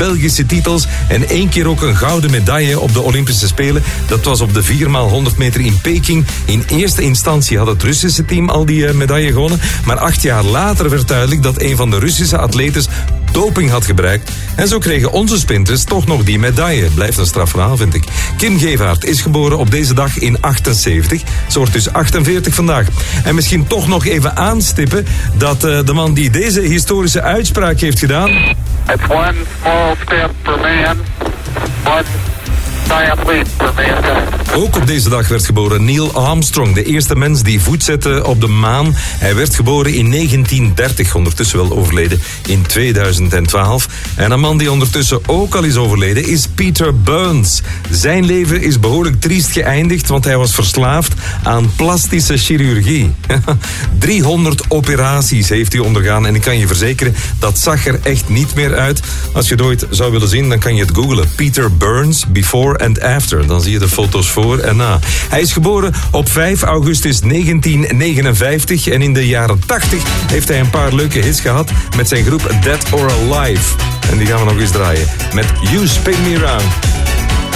Belgische titels en 1 keer ook een gouden medaille op de Olympische Spelen. Dat was op de 4x100 meter in Peking. In eerste instantie had het Russische team al die medaille gewonnen. Maar 8 jaar later werd duidelijk dat een van de Russische atletes doping had gebruikt. En zo kregen onze sprinters toch nog die medaille. Blijft een strafverhaal, vind ik. Kim Gevaert is geboren op deze dag in 78. Ze wordt dus 48 vandaag. En misschien toch nog even aanstippen dat de man die deze historische uitspraak heeft gedaan... It's one small step for man, one giant leap for mankind. Ook op deze dag werd geboren Neil Armstrong, de eerste mens die voet zette op de maan. Hij werd geboren in 1930, ondertussen wel overleden in 2012. En een man die ondertussen ook al is overleden is Peter Burns. Zijn leven is behoorlijk triest geëindigd, want hij was verslaafd aan plastische chirurgie. 300 operaties heeft hij ondergaan en ik kan je verzekeren, dat zag er echt niet meer uit. Als je het ooit zou willen zien, dan kan je het googlen. Peter Burns, before and after. Dan zie je de foto's voor en na. Hij is geboren op 5 augustus 1959 en in de jaren 80 heeft hij een paar leuke hits gehad met zijn groep Dead or Alive. En die gaan we nog eens draaien met You Spin Me Round.